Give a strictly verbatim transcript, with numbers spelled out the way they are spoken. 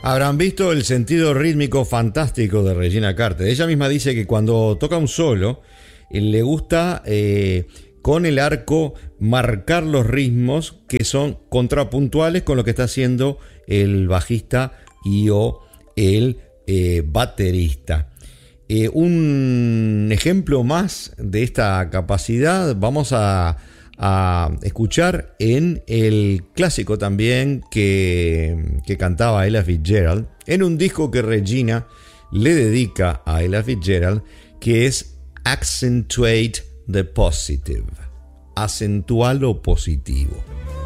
Habrán visto el sentido rítmico fantástico de Regina Carter. Ella misma dice que cuando toca un solo, eh, le gusta eh, con el arco marcar los ritmos que son contrapuntuales con lo que está haciendo el bajista y o el eh, baterista. Eh, un ejemplo más de esta capacidad vamos a, a escuchar en el clásico también que, que cantaba Ella Fitzgerald, en un disco que Regina le dedica a Ella Fitzgerald, que es Accentuate the Positive, acentúa lo positivo.